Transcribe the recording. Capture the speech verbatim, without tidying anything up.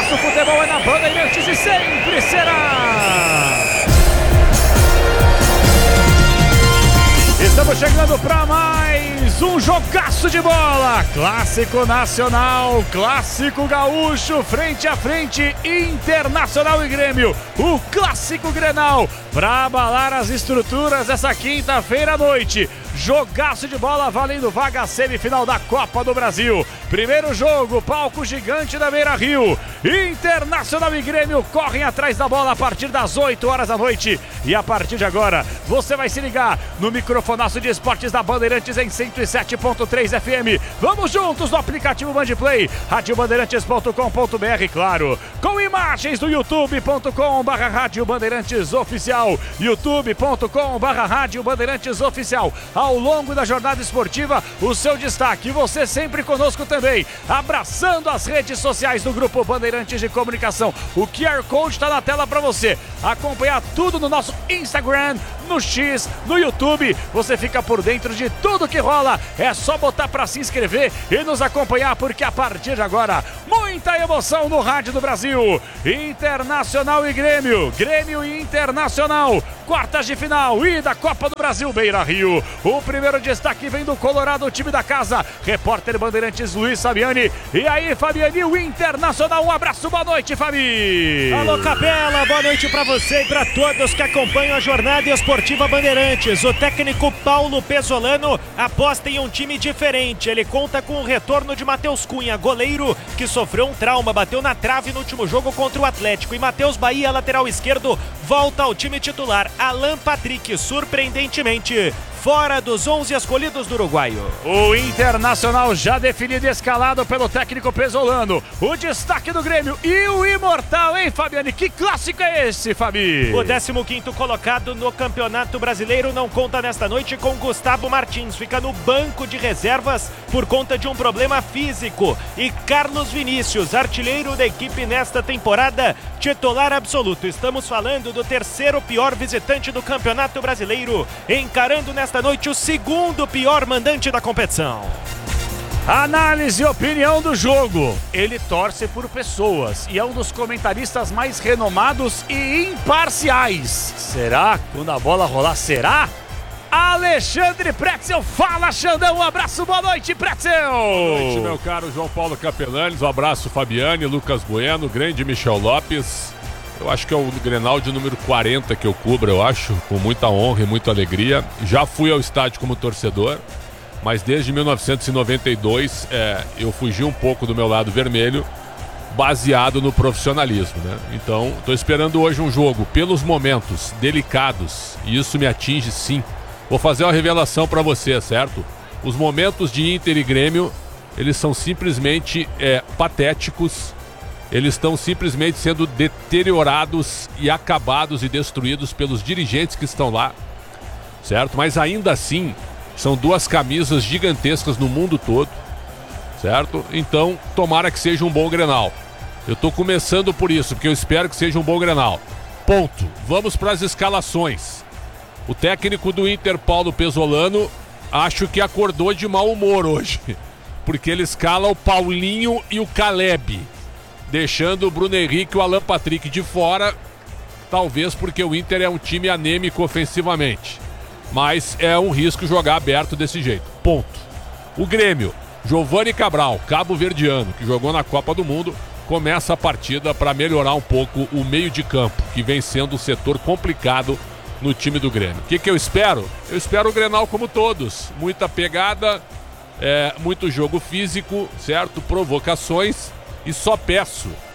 nosso futebol é na Bandeirantes e sempre será. Estamos chegando para mais um jogaço de bola. Clássico nacional, clássico gaúcho, frente a frente, Internacional e Grêmio. O clássico Grenal para abalar as estruturas essa quinta-feira à noite. Jogaço de bola valendo vaga semifinal da Copa do Brasil. Primeiro jogo, palco gigante da Beira-Rio. Internacional e Grêmio correm atrás da bola a partir das oito horas da noite. E a partir de agora, você vai se ligar no microfonaço de esportes da Bandeirantes em cento e sete ponto três F M. Vamos juntos no aplicativo Bandplay, rádio bandeirantes ponto com ponto b r, claro, com imagens do youtube ponto com barra rádio bandeirantes oficial, youtube ponto com barra rádio bandeirantes oficial. Ao longo da jornada esportiva, o seu destaque, você sempre conosco também, abraçando as redes sociais do Grupo Bandeirantes de Comunicação. O Q R Code está na tela para você acompanhar tudo no nosso Instagram, no X, no YouTube. Você fica por dentro de tudo que rola. É só botar para se inscrever e nos acompanhar, porque a partir de agora, muita emoção no Rádio do Brasil. Internacional e Grêmio, Grêmio e Internacional, quartas de final e da Copa do Brasil, Beira-Rio. O primeiro destaque vem do Colorado, o time da casa, repórter Bandeirantes Luiz Fabiani. E aí, Fabiani, o Internacional, um abraço, boa noite, Fabi. Alô, Capela, boa noite para você e para todos que acompanham a jornada esportiva Bandeirantes. O técnico Paulo Pezzolano aposta em um time diferente. Ele conta com o retorno de Matheus Cunha, goleiro que sofreu um trauma, bateu na trave no último jogo contra o Atlético. E Matheus Bahia, lateral esquerdo, volta ao time titular. Alan Patrick, surpreendentemente, fora dos onze escolhidos do uruguaio. O Internacional já definido e escalado pelo técnico Pezzolano. O destaque do Grêmio e o imortal, hein, Fabiane? Que clássico é esse, Fabi? O décimo quinto colocado no Campeonato Brasileiro não conta nesta noite com Gustavo Martins. Fica no banco de reservas por conta de um problema físico. E Carlos Vinícius, artilheiro da equipe nesta temporada, titular absoluto. Estamos falando do terceiro pior visitante do Campeonato Brasileiro, encarando nesta Esta noite o segundo pior mandante da competição. Análise e opinião do jogo. Ele torce por pessoas e é um dos comentaristas mais renomados e imparciais. Será? Quando a bola rolar, será? Alexandre Pretzel, fala, Xandão, um abraço, boa noite, Pretzel! Boa noite, meu caro João Paulo Capelanes, um abraço, Fabiane, Lucas Bueno, grande Michel Lopes. Eu acho que é o Grenal de número quarenta que eu cubro, eu acho, com muita honra e muita alegria. Já fui ao estádio como torcedor, mas desde mil novecentos e noventa e dois é, eu fugi um pouco do meu lado vermelho, baseado no profissionalismo, né? Então, estou esperando hoje um jogo, pelos momentos delicados, e isso me atinge sim. Vou fazer uma revelação para você, certo? Os momentos de Inter e Grêmio, eles são simplesmente é, patéticos. Eles estão simplesmente sendo deteriorados e acabados e destruídos pelos dirigentes que estão lá, certo? Mas ainda assim, são duas camisas gigantescas no mundo todo, certo? Então, tomara que seja um bom Grenal. Eu estou começando por isso, porque eu espero que seja um bom Grenal. Ponto. Vamos para as escalações. O técnico do Inter, Paulo Pezzolano, acho que acordou de mau humor hoje, porque ele escala o Paulinho e o Caleb, deixando o Bruno Henrique e o Alan Patrick de fora, talvez porque o Inter é um time anêmico ofensivamente. Mas é um risco jogar aberto desse jeito. Ponto. O Grêmio, Giovani Cabral, cabo-verdiano, que jogou na Copa do Mundo, começa a partida para melhorar um pouco o meio de campo, que vem sendo um setor complicado no time do Grêmio. O que, que eu espero? Eu espero o Grenal como todos. Muita pegada, é, muito jogo físico, certo? Provocações. E só peço